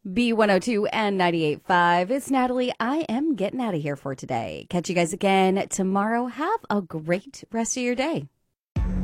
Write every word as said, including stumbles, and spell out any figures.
B one oh two and ninety-eight point five. It's Natalie. I am getting out of here for today. Catch you guys again tomorrow. Have a great rest of your day.